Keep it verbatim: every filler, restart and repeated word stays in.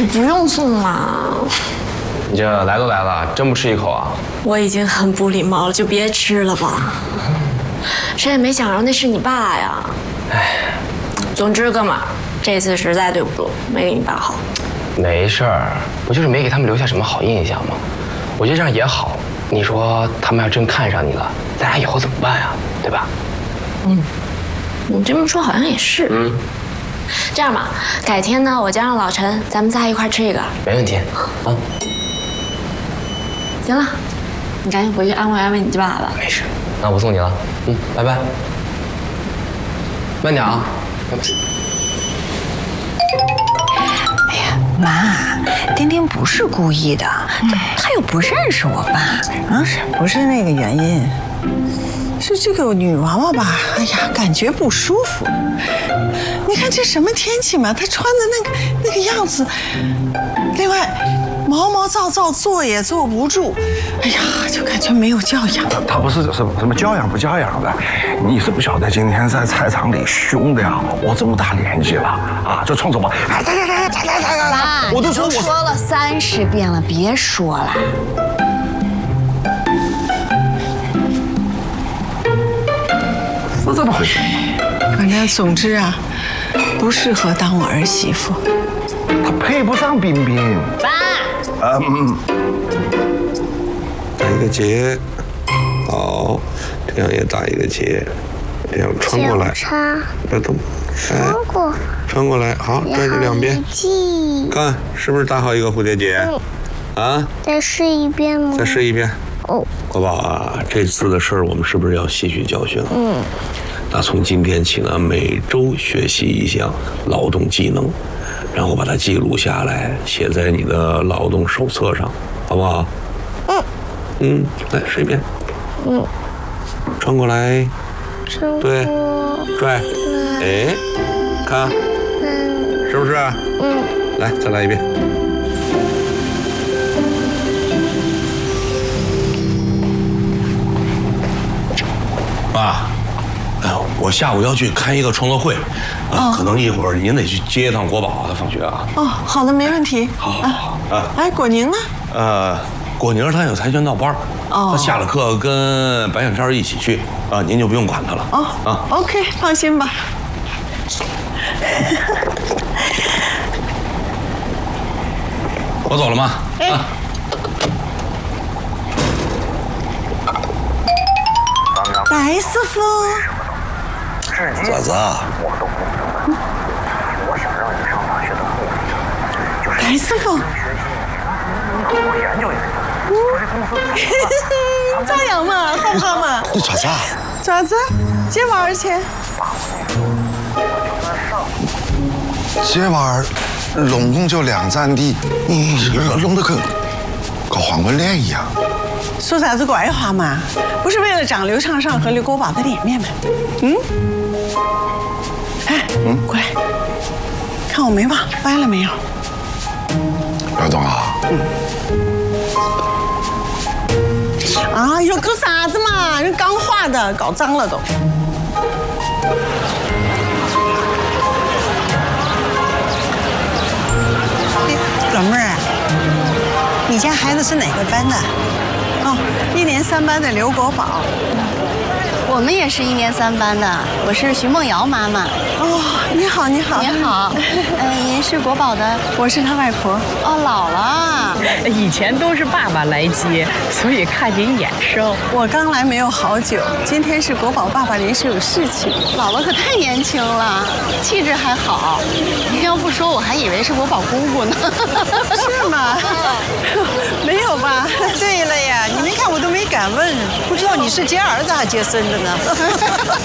哎，不用送啦。 你这来都来了，真不吃一口啊？ 我已经很不礼貌了，就别吃了吧。谁也没想到那是你爸呀。哎，总之哥们儿，这次实在对不住，没给你办好。 没事儿，不就是没给他们留下什么好印象吗？我觉得这样也好。你说他们要真看上你了，咱俩以后怎么办呀？对吧？ 嗯，你这么说好像也是。嗯。这样吧，改天呢，我叫上老陈，咱们仨一块吃一个。 没问题。啊。 行了，你赶紧回去安慰安慰你爸爸。 没事，那我送你了。嗯，拜拜。慢点啊。 哎呀，妈，丁丁不是故意的，他又不认识我爸啊，不是那个原因。是这个女娃娃吧？哎呀，感觉不舒服。你看这什么天气嘛，她穿的那个那个样子，另外毛毛躁躁，坐也坐不住。哎呀，就感觉没有教养。 她不是什么什么教养不教养的，你是不晓得今天在菜场里凶的呀！我这么大年纪了啊，就冲着我，哎来来来来来来来来，我都说我说了三十遍了，别说了。 是这么回事。 反正总之啊，不适合当我儿媳妇。 她配不上冰冰。 爸。 嗯。 打一个结，好，这样也打一个结，这样穿过来，不要动，哎，穿过，穿过来，好，转着两边，看是不是打好一个蝴蝶结？啊？ 再试一遍吗？ 再试一遍。哦，国宝啊，这次的事儿我们是不是要吸取教训了？嗯。那从今天起呢，每周学习一项劳动技能，然后把它记录下来，写在你的劳动手册上，好不好？嗯。嗯，来试一遍。嗯。穿过来。穿过。对。拽。哎，看。嗯。是不是？嗯。来，再来一遍。爸，哎，我下午要去开一个创作会，啊，哦、可能一会儿您得去接一趟国宝，他放学啊。 哦，好的，没问题。 好，好，好啊。 哎，果宁呢？ 呃，果宁他有跆拳道班，哦，他下了课跟白小天一起去，啊，您就不用管他了。 哦，啊 ，OK， 放心吧。 我走了吗？ 哎。 啊白师傅， 咋子啊？ 白师傅，这样嘛，好不好嘛？ 你爪子啊？ 爪子，这玩意儿钱？ 这玩意儿拢共就两站地，你弄得跟搞黄瓜链一样。 说啥子怪话嘛？不是为了长刘畅上和刘国宝的脸面吗？嗯？哎，嗯，过来，看我眉毛掰了没有？ 姚总啊。嗯。 哎呦，搞啥子嘛？人刚画的，搞脏了都。老妹儿，你家孩子是哪个班的？哦，一年三班的刘国宝。 我们也是一年三班的，我是徐梦瑶妈妈。 哦，你好，你好， 您好。呃，您是国宝的？ 我是他外婆。 哦，姥姥。 以前都是爸爸来接，所以看您眼生。 我刚来没有好久，今天是国宝爸爸临时有事情。 姥姥可太年轻了，气质还好。您要不说，我还以为是国宝姑姑呢。 是吗？没有吧？对了呀，你没看我都没敢问，不知道你是接儿子还接孙子呢。